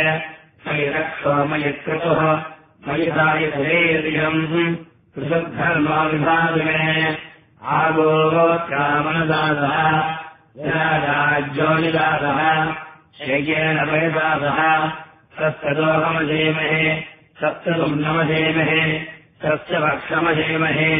मयि रक्षो मयि क्रतुः मयि दायिधेर्यम् पृथग्धर्मा विभाविमे आगोत्यामनदासः विराजाज्योनिदासः शैकेन वयदासः सप्तदोहमधेमहे सप्तदुम्नमधेमहे सप्तभक्षमधेमहे